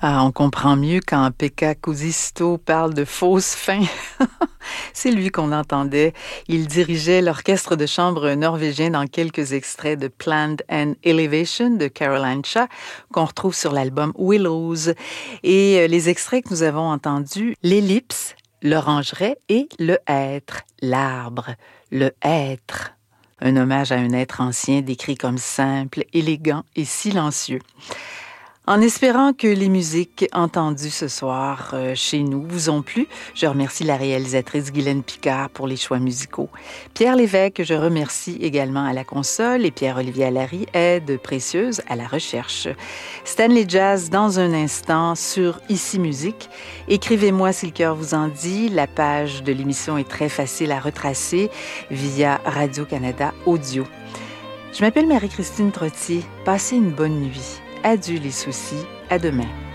Ah, on comprend mieux quand Pekka Kuusisto parle de fausses fins. C'est lui qu'on entendait. Il dirigeait l'orchestre de chambre norvégien dans quelques extraits de Planned and Elevation de Caroline Shaw, qu'on retrouve sur l'album Willows. Et les extraits que nous avons entendus, l'ellipse, l'orangeraie et le hêtre, l'arbre, le hêtre. Un hommage à un être ancien décrit comme simple, élégant et silencieux. En espérant que les musiques entendues ce soir chez nous vous ont plu, je remercie la réalisatrice Guylaine Picard pour les choix musicaux. Pierre Lévesque, je remercie également à la console et Pierre-Olivier Allary, aide précieuse à la recherche. Stanley Jazz dans un instant sur Ici Musique. Écrivez-moi si le cœur vous en dit. La page de l'émission est très facile à retracer via Radio-Canada Audio. Je m'appelle Marie-Christine Trottier. Passez une bonne nuit. Adieu les soucis, à demain.